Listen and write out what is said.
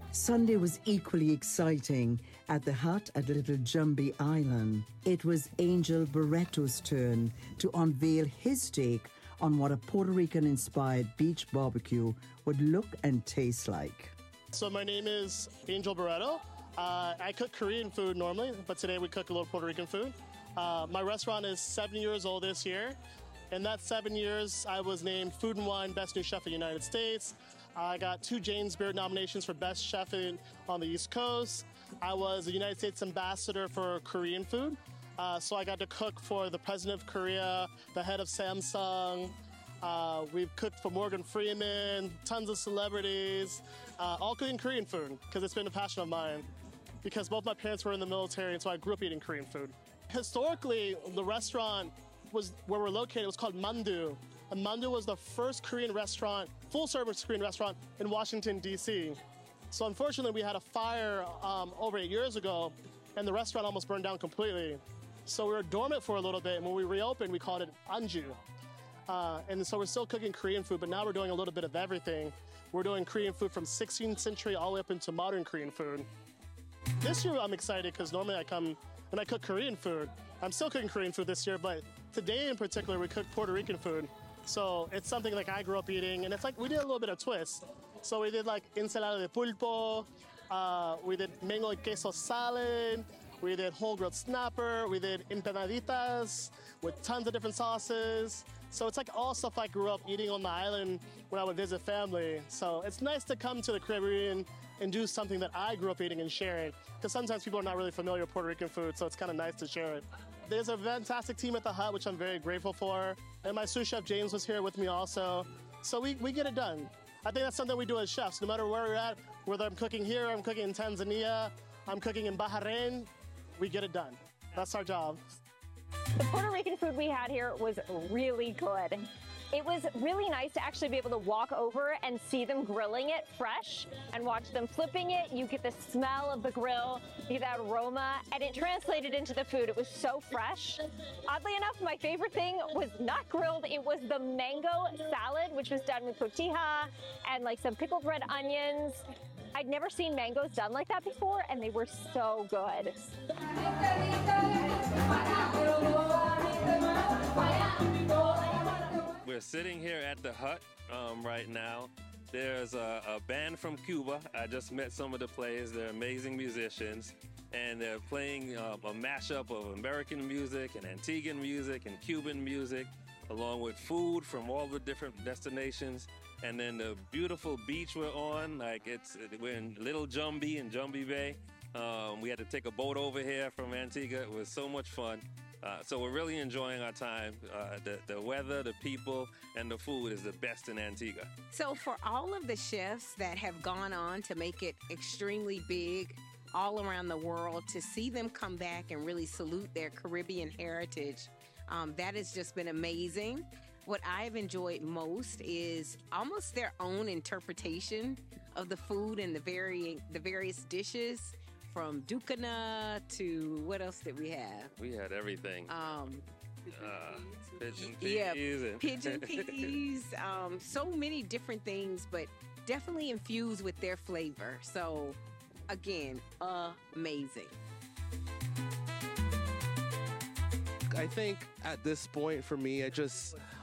Sunday was equally exciting at the hut at Little Jumbie Island. It was Angel Barreto's turn to unveil his take on what a Puerto Rican-inspired beach barbecue would look and taste like. So my name is Angel Barreto. I cook Korean food normally, but today we cook a little Puerto Rican food. My restaurant is 7 years old this year. In that 7 years, I was named Food and Wine Best New Chef in the United States. I got 2 James Beard nominations for Best Chef on the East Coast. I was a United States Ambassador for Korean food. So I got to cook for the President of Korea, the head of Samsung. We've cooked for Morgan Freeman, tons of celebrities, all cooking Korean food because it's been a passion of mine. Because both my parents were in the military, and so I grew up eating Korean food. Historically, the restaurant was where we're located was called Mandu. And Mandu was the first Korean restaurant, full-service Korean restaurant in Washington, D.C. So unfortunately, we had a fire over 8 years ago, and the restaurant almost burned down completely. So we were dormant for a little bit, and when we reopened, we called it Anju. And so we're still cooking Korean food, but now we're doing a little bit of everything. We're doing Korean food from 16th century all the way up into modern Korean food. This year I'm excited because normally I come and I cook Korean food. I'm still cooking Korean food this year, but today in particular we cook Puerto Rican food. So it's something like I grew up eating, and it's like we did a little bit of twist. So we did like ensalada de pulpo, we did mango y queso salad, we did whole grilled snapper, we did empanaditas with tons of different sauces. So it's like all stuff I grew up eating on the island when I would visit family. So it's nice to come to the Caribbean and do something that I grew up eating and share it. Because sometimes people are not really familiar with Puerto Rican food, so it's kind of nice to share it. There's a fantastic team at the hut, which I'm very grateful for. And my sous chef James was here with me also. So we get it done. I think that's something we do as chefs. No matter where we're at, whether I'm cooking here, I'm cooking in Tanzania, I'm cooking in Bahrain, we get it done. That's our job. The Puerto Rican food we had here was really good. It was really nice to actually be able to walk over and see them grilling it fresh and watch them flipping it. You get the smell of the grill, you get that aroma, and it translated into the food. It was so fresh. Oddly enough, my favorite thing was not grilled. It was the mango salad, which was done with tortilla and like some pickled red onions. I'd never seen mangoes done like that before, and they were so good. We're sitting here at the hut right now. There's a band from Cuba. I just met some of the players. They're amazing musicians, and they're playing a mashup of American music and Antiguan music and Cuban music, along with food from all the different destinations. And then the beautiful beach we're on, we're in Little Jumbie in Jumbie Bay. We had to take a boat over here from Antigua. It was so much fun. So we're really enjoying our time. The weather, the people, and the food is the best in Antigua. So for all of the chefs that have gone on to make it extremely big all around the world, to see them come back and really salute their Caribbean heritage, that has just been amazing. What I've enjoyed most is almost their own interpretation of the food and the various dishes, from Ducana to what else did we have? We had everything. Pigeon peas. Yeah, pigeon peas. So many different things, but definitely infused with their flavor. So, again, amazing. I think at this point for me,